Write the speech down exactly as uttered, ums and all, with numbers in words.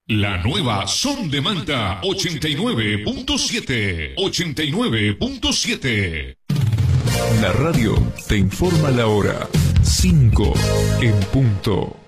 La nueva Son de Manta ochenta y nueve punto siete. ochenta y nueve punto siete. La radio te informa la hora. cinco en punto.